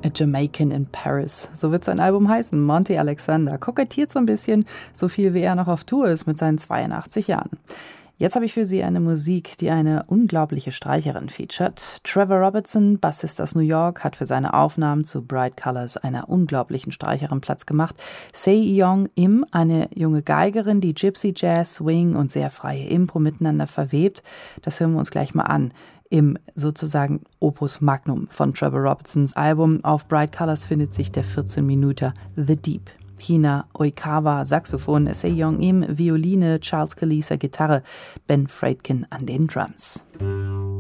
A Jamaican in Paris. So wird sein Album heißen. Monty Alexander kokettiert so ein bisschen, so viel wie er noch auf Tour ist mit seinen 82 Jahren. Jetzt habe ich für Sie eine Musik, die eine unglaubliche Streicherin featuret. Trevor Robertson, Bassist aus New York, hat für seine Aufnahmen zu Bright Colors einer unglaublichen Streicherin Platz gemacht. Se-Young Im, eine junge Geigerin, die Gypsy Jazz, Swing und sehr freie Impro miteinander verwebt. Das hören wir uns gleich mal an. Im sozusagen Opus Magnum von Trevor Robertsons Album. Auf Bright Colors findet sich der 14-Minüter The Deep. Hina Oikawa, Saxophon, Se-Young Im, Violine, Charles Kalisa, Gitarre, Ben Freitkin an den Drums.